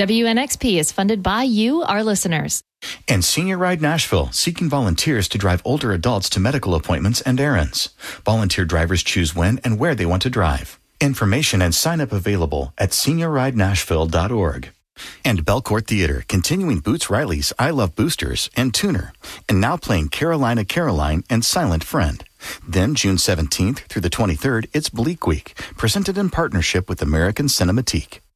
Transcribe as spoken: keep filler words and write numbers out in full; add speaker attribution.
Speaker 1: W N X P is funded by you, our listeners.
Speaker 2: And Senior Ride Nashville, seeking volunteers to drive older adults to medical appointments and errands. Volunteer drivers choose when and where they want to drive. Information and sign-up available at senior ride nashville dot org. And Belcourt Theater, continuing Boots Riley's I Love Boosters and Tuner, and now playing Carolina Caroline and Silent Friend. Then June seventeenth through the twenty-third, it's Bleak Week, presented in partnership with American Cinematique.